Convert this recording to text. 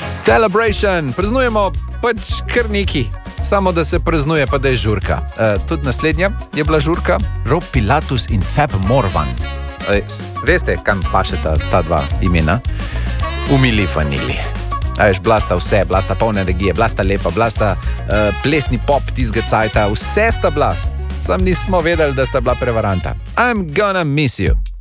Celebration, praznujemo pač kar neki, samo da se praznuje, pa da je žurka. Tudi naslednja je bila žurka, Rob Pilatus in Fab Morvan. Veste, kam pašeta ta dva imena? Umili vanili. Blasta vse, blasta polna energije, blasta lepa, blasta plesni pop tizga cajta, vse sta bila, sam nismo vedeli, da sta bila prevaranta. I'm gonna miss you.